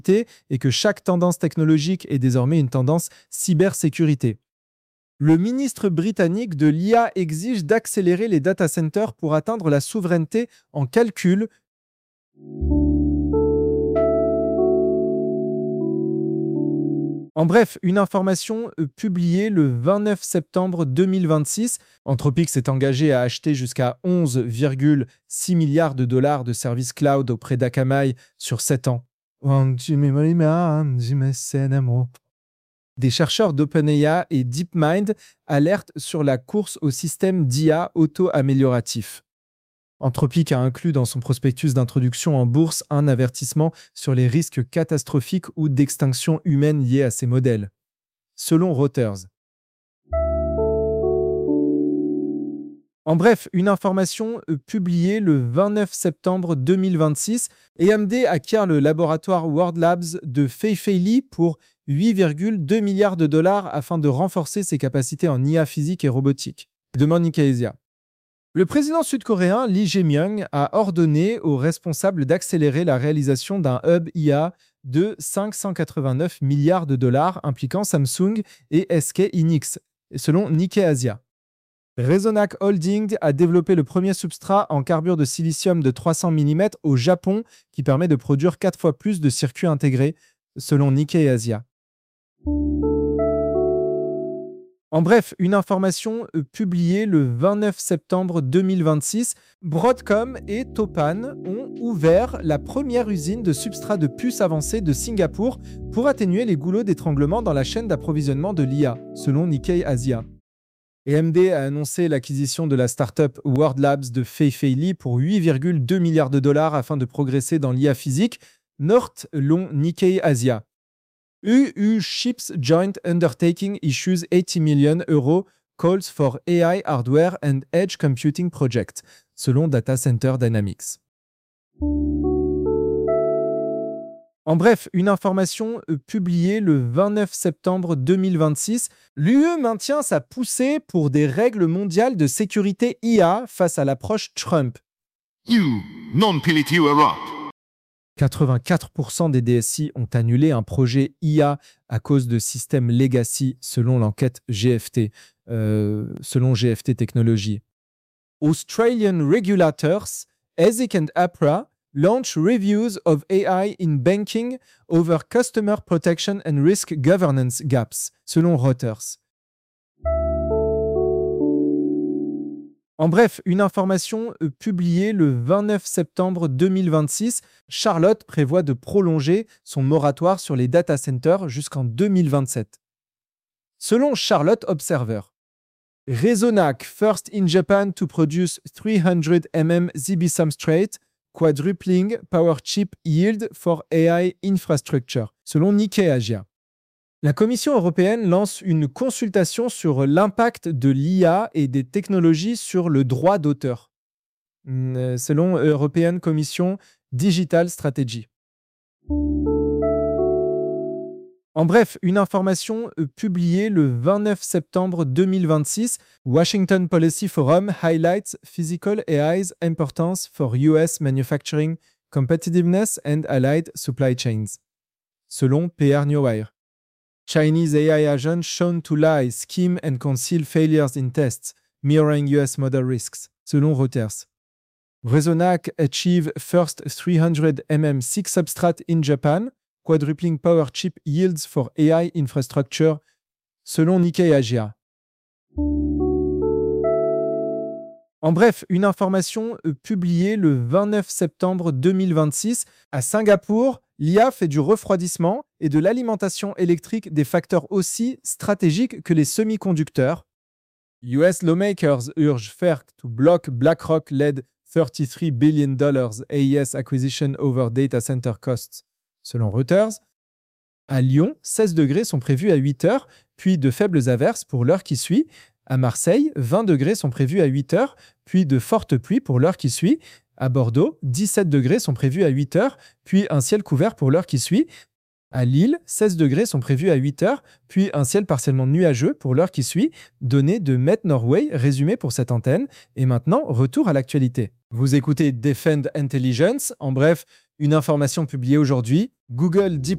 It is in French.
et que chaque tendance technologique est désormais une tendance cybersécurité. Le ministre britannique de l'IA exige d'accélérer les data centers pour atteindre la souveraineté en calcul. En bref, une information publiée le 29 septembre 2026. Anthropic s'est engagé à acheter jusqu'à 11,6 milliards de dollars de services cloud auprès d'Akamai sur 7 ans. Des chercheurs d'OpenAI et DeepMind alertent sur la course au système d'IA auto-amélioratif. Anthropic a inclus dans son prospectus d'introduction en bourse un avertissement sur les risques catastrophiques ou d'extinction humaine liés à ces modèles. Selon Reuters. En bref, une information publiée le 29 septembre 2026. AMD acquiert le laboratoire World Labs de Fei-Fei Li pour 8,2 milliards de dollars afin de renforcer ses capacités en IA physique et robotique. Demande Nikkei Asia. Le président sud-coréen Lee Jae-myung a ordonné aux responsables d'accélérer la réalisation d'un hub IA de 589 milliards de dollars impliquant Samsung et SK Hynix, selon Nikkei Asia. Resonac Holding a développé le premier substrat en carbure de silicium de 300 mm au Japon qui permet de produire 4 fois plus de circuits intégrés, selon Nikkei Asia. En bref, une information publiée le 29 septembre 2026. Broadcom et Topan ont ouvert la première usine de substrat de puces avancées de Singapour pour atténuer les goulots d'étranglement dans la chaîne d'approvisionnement de l'IA, selon Nikkei Asia. AMD a annoncé l'acquisition de la start-up World Labs de Fei-Fei Li pour 8,2 milliards de dollars afin de progresser dans l'IA physique, North long Nikkei Asia. UU Chips Joint Undertaking issues 80 million euros calls for AI hardware and edge computing project, selon Data Center Dynamics. En bref, une information publiée le 29 septembre 2026. L'UE maintient sa poussée pour des règles mondiales de sécurité IA face à l'approche Trump. 84% des DSI ont annulé un projet IA à cause de systèmes legacy, selon l'enquête GFT, selon GFT Technologies. Australian regulators, ASIC and APRA, launch reviews of AI in banking over customer protection and risk governance gaps, selon Reuters. En bref, une information publiée le 29 septembre 2026. Charlotte prévoit de prolonger son moratoire sur les data centers jusqu'en 2027. Selon Charlotte Observer, Resonac, first in Japan to produce 300 mm ZB substrate, quadrupling power chip yield for AI infrastructure, selon Nikkei Asia. La Commission européenne lance une consultation sur l'impact de l'IA et des technologies sur le droit d'auteur, selon European Commission Digital Strategy. En bref, une information publiée le 29 septembre 2026. Washington Policy Forum highlights physical AI's importance for US manufacturing competitiveness and allied supply chains, selon PR Newswire. Chinese AI agents shown to lie, scheme and conceal failures in tests, mirroring US model risks, selon Reuters. Resonac achieve first 300 mm SiC substrate in Japan, quadrupling power chip yields for AI infrastructure, selon Nikkei Asia. En bref, une information publiée le 29 septembre 2026. À Singapour, l'IA fait du refroidissement et de l'alimentation électrique des facteurs aussi stratégiques que les semi-conducteurs. US lawmakers urge FERC to block BlackRock-led $33 billion AES acquisition over data center costs, selon Reuters. À Lyon, 16 degrés sont prévus à 8 heures, puis de faibles averses pour l'heure qui suit. À Marseille, 20 degrés sont prévus à 8 heures, puis de fortes pluies pour l'heure qui suit. À Bordeaux, 17 degrés sont prévus à 8 heures, puis un ciel couvert pour l'heure qui suit. À Lille, 16 degrés sont prévus à 8 heures, puis un ciel partiellement nuageux pour l'heure qui suit. Données de Met Norway résumées pour cette antenne. Et maintenant, retour à l'actualité. Vous écoutez Defend Intelligence. En bref, une information publiée aujourd'hui. Google Deep